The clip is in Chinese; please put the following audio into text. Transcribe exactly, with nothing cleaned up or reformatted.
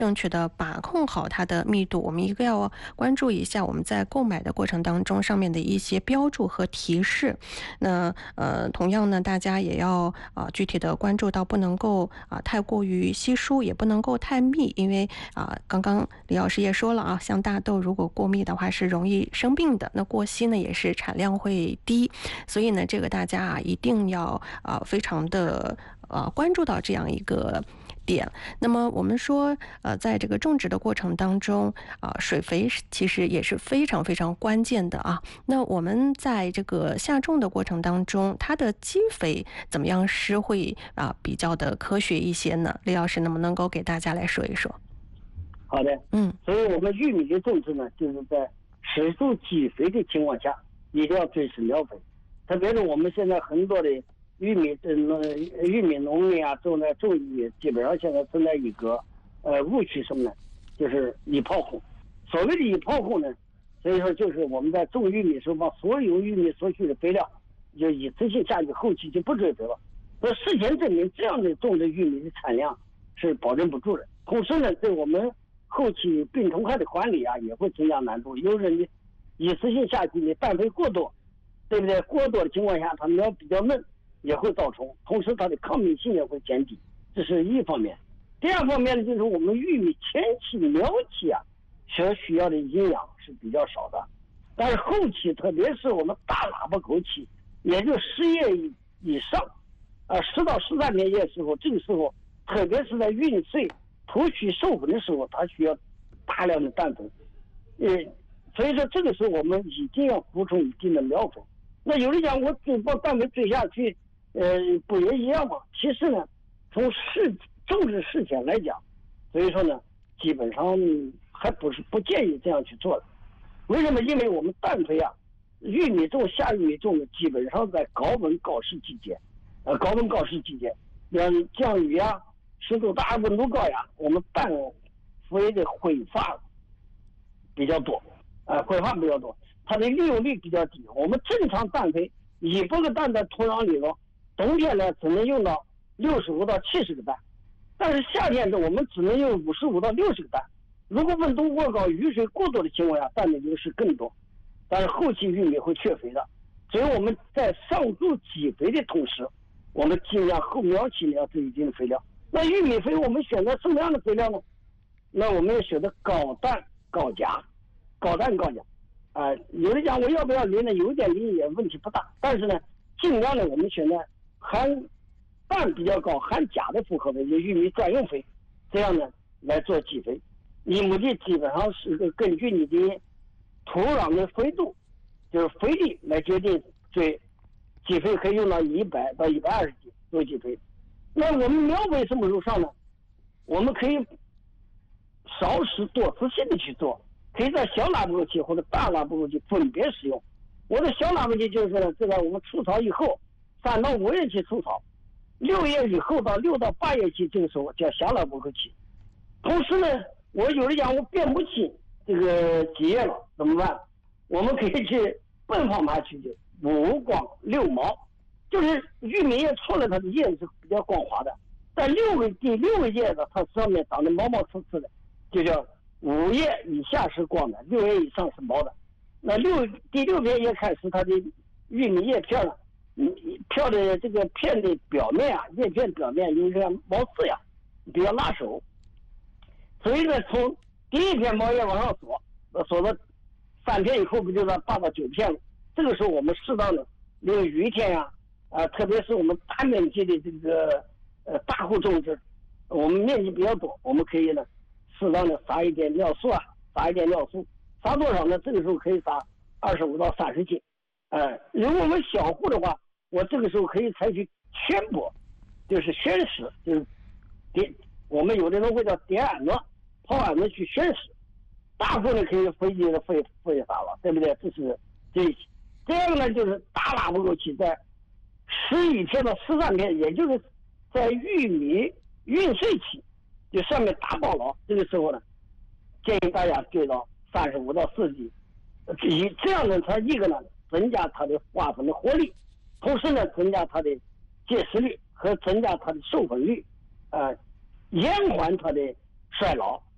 正确的把控好它的密度。我们一个要关注一下我们在购买的过程当中上面的一些标注和提示。那呃，同样呢，大家也要啊、呃、具体的关注到不能够啊、呃、太过于稀疏，也不能够太密，因为啊、呃、刚刚李老师也说了啊，像大豆如果过密的话是容易生病的，那过稀呢也是产量会低，所以呢，这个大家啊一定要啊、呃、非常的呃关注到这样一个点。那么我们说，呃，在这个种植的过程当中，啊、水肥其实也是非常非常关键的啊。那我们在这个下种的过程当中，它的基肥怎么样施会啊、比较的科学一些呢？李老师能不能够给大家来说一说？ 好的， 嗯， 所以我们玉米的种植呢，就是在适度给肥的情况下，一定要追施苗肥。特别是我们现在很多的玉米的玉米农民啊，种在种玉米，基本上现在存在一个呃误区什么呢？就是一炮轰。所谓的一炮轰呢，所以说就是我们在种玉米的时候，把所有玉米所需的肥料就一次性下去，后期就不追肥了。那事前证明，这样的种植玉米的产量是保证不住的。同时呢，对我们后期病虫害的管理啊，也会增加难度。有人的一次性下去的氮肥过多，对不对？过多的情况下，它苗比较嫩，也会造虫，同时它的抗病性也会减低，这是一方面。第二方面呢，就是我们玉米前期苗期啊，所需要的营养是比较少的，但是后期，特别是我们大喇叭口期，也就十叶以以上，呃，十到十三天叶的时候，这个时候，特别是在孕穗脱须授粉的时候，它需要大量的氮肥，呃，所以说这个时候我们一定要补充一定的苗肥。那有人讲我只把氮肥追下去，呃，不也一样吗？其实呢，从事种植事前来讲，所以说呢，基本上还不是不建议这样去做的。为什么？因为我们氮肥啊，玉米种、夏玉米种的基本上在高温高湿季节，呃，高温高湿季节，像降雨啊、湿度大、温度高呀，我们氮肥的挥发比较多，呃，挥发比较多，它的利用率比较低。我们正常氮肥一百个氮在土壤里头，冬天呢只能用到六十五到七十个氮，但是夏天呢我们只能用五十五到六十个氮。如果温度过高、雨水过多的情况下，氮的流失更多，但是后期玉米会缺肥的。所以我们在上注给肥的同时，我们尽量后苗期呢要注意一定的肥料。那玉米肥我们选择什么样的肥料呢？那我们要选择高氮高钾，高氮高钾。啊、呃，有的讲我要不要磷呢？有一点磷也问题不大，但是呢，尽量呢我们选择含氮比较高、含钾的复合肥，就玉米专用肥，这样呢来做给肥。你目的基本上是根据你的土壤的肥度，就是肥力来决定，对，给肥可以用到一百到一百二十斤做给肥。那我们苗肥什么时候上呢？我们可以少时多次性的去做，可以在小喇叭口期或者大喇叭口期分别使用。我的小喇叭期就是呢，就在我们除草以后，三到五月期除草，六月以后到六到八月期，这个时候叫小喇叭口期。同时呢，我有的讲我辨不清这个几叶了怎么办？我们可以去奔放它去的五光六毛，就是玉米叶出来它的叶子是比较光滑的，但六个第六个叶子它上面长得毛毛刺刺的，就叫五叶以下是光的，六叶以上是毛的。那六第六片叶开始，它的玉米叶片了，嗯，片的这个片的表面啊，叶片表面有这个毛刺呀，比较辣手。所以呢，从第一片毛叶往上锁，锁到三片以后，不就到八到九片了？这个时候我们适当的利用雨天呀、啊，啊，特别是我们大面积的这个呃大户种植，我们面积比较多，我们可以呢适当的撒一点尿素啊，撒一点尿素，撒多少呢？这个时候可以撒二十五到三十斤。呃，如果我们小户的话，我这个时候可以采取圈播，就是宣施，就是点，我们有的人会叫点饵子。泡饵子去宣施，大户呢可以飞机的飞飞撒了，对不对？这是这这样呢，就是大喇叭口期在十一天到十三天，也就是在玉米孕穗期，就上面打包了。这个时候呢，建议大家追到三十五到四十斤，以这样呢，它一个呢增加它的花粉的活力，同时呢增加它的结实率和增加它的授粉率，呃，延缓它的衰老。